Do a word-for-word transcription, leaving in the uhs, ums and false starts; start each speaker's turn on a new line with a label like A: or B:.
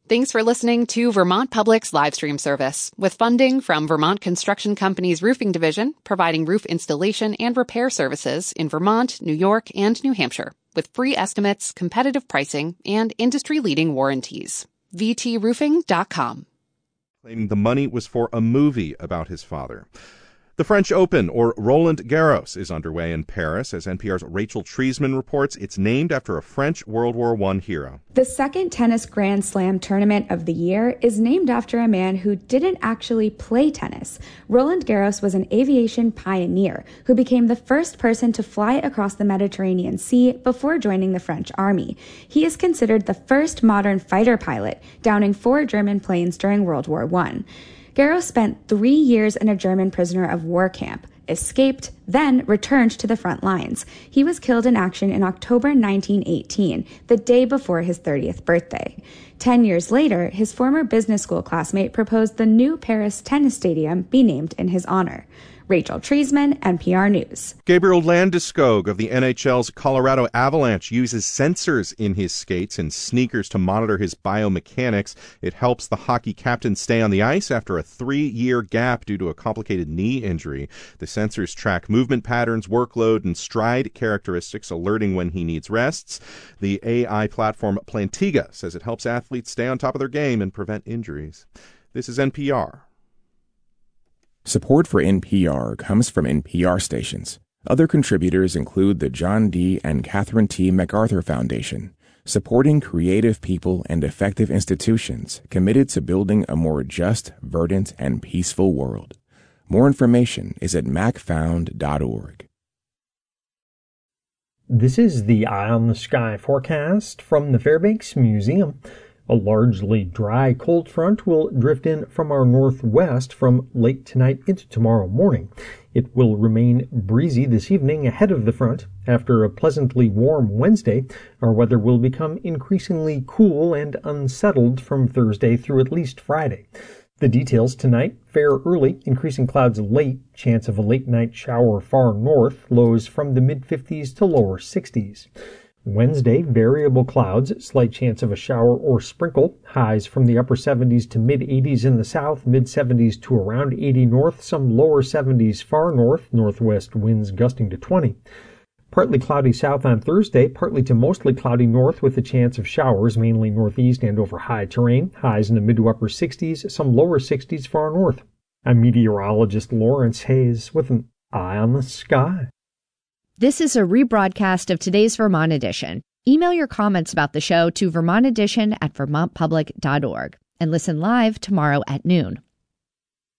A: Thanks for listening to Vermont Public's live stream service, with funding from Vermont Construction Company's Roofing Division, providing roof installation and repair services in Vermont, New York, and New Hampshire, with free estimates, competitive pricing, and industry-leading warranties. v t roofing dot com.
B: Claiming the money was for a movie about his father. The French Open, or Roland Garros, is underway in Paris. As N P R's Rachel Treisman reports, it's named after a French World War One hero.
C: The second tennis Grand Slam tournament of the year is named after a man who didn't actually play tennis. Roland Garros was an aviation pioneer who became the first person to fly across the Mediterranean Sea before joining the French army. He is considered the first modern fighter pilot, downing four German planes during World War One. Garros spent three years in a German prisoner of war camp, escaped, then returned to the front lines. He was killed in action in October nineteen eighteen, the day before his thirtieth birthday. Ten years later, his former business school classmate proposed the new Paris tennis stadium be named in his honor. Rachel Treisman, N P R News.
B: Gabriel Landeskog of the N H L's Colorado Avalanche uses sensors in his skates and sneakers to monitor his biomechanics. It helps the hockey captain stay on the ice after a three-year gap due to a complicated knee injury. The sensors track movement patterns, workload, and stride characteristics, alerting when he needs rests. The A I platform Plantiga says it helps athletes stay on top of their game and prevent injuries. This is N P R.
D: Support for N P R comes from N P R stations. Other contributors include the John D. and Catherine T. MacArthur Foundation, supporting creative people and effective institutions committed to building a more just, verdant, and peaceful world. More information is at mac found dot org.
E: This is the Eye on the Sky forecast from the Fairbanks Museum. A largely dry cold front will drift in from our northwest from late tonight into tomorrow morning. It will remain breezy this evening ahead of the front. After a pleasantly warm Wednesday, our weather will become increasingly cool and unsettled from Thursday through at least Friday. The details tonight: fair early, increasing clouds late, chance of a late night shower far north, lows from the mid fifties to lower sixties. Wednesday, variable clouds, slight chance of a shower or sprinkle, highs from the upper seventies to mid eighties in the south, mid seventies to around eighty north, some lower seventies far north, northwest winds gusting to twenty. Partly cloudy south on Thursday, partly to mostly cloudy north with a chance of showers, mainly northeast and over high terrain, highs in the mid to upper sixties, some lower sixties far north. I'm meteorologist Lawrence Hayes with an Eye on the Sky.
F: This is a rebroadcast of today's Vermont Edition. Email your comments about the show to vermont edition at vermont public dot org and listen live tomorrow at noon.